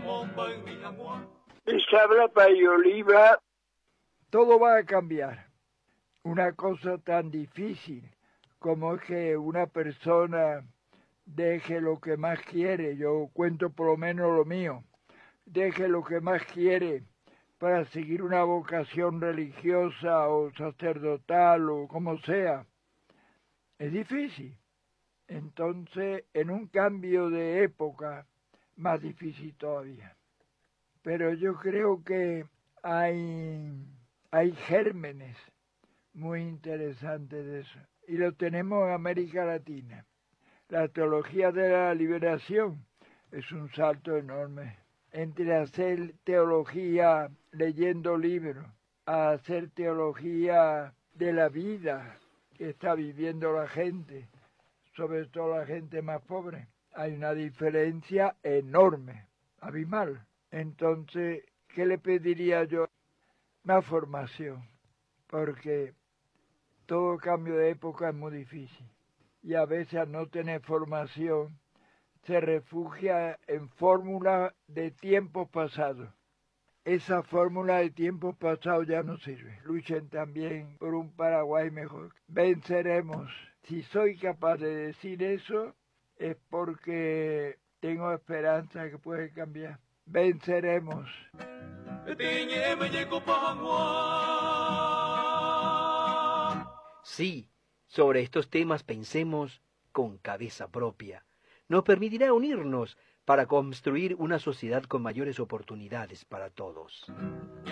Les habla Payo Oliva. Todo va a cambiar. Una cosa tan difícil como es que una persona deje lo que más quiere, yo cuento por lo menos lo mío, deje lo que más quiere para seguir una vocación religiosa o sacerdotal o como sea, es difícil. Entonces, en un cambio de época, más difícil todavía. Pero yo creo que hay gérmenes muy interesantes de eso, y lo tenemos en América Latina. La teología de la liberación es un salto enorme entre hacer teología leyendo libros a hacer teología de la vida que está viviendo la gente, sobre todo la gente más pobre. Hay una diferencia enorme, abismal. Entonces, ¿qué le pediría yo? Más formación, porque todo cambio de época es muy difícil. Y a veces al no tener formación se refugia en fórmulas de tiempos pasados. Esa fórmula de tiempos pasados ya no sirve. Luchen también por un Paraguay mejor. Venceremos. Si soy capaz de decir eso es porque tengo esperanza que puede cambiar. Venceremos. Sí, sobre estos temas pensemos con cabeza propia. Nos permitirá unirnos para construir una sociedad con mayores oportunidades para todos.